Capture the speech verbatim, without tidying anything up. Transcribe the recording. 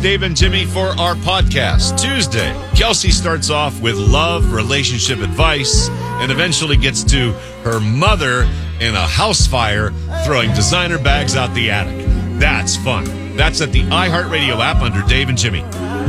Dave and Jimmy for our podcast. Tuesday, Kelsey starts off with love, relationship advice, and eventually gets to her mother in a house fire throwing designer bags out the attic. That's fun. That's at the iHeartRadio app under Dave and Jimmy.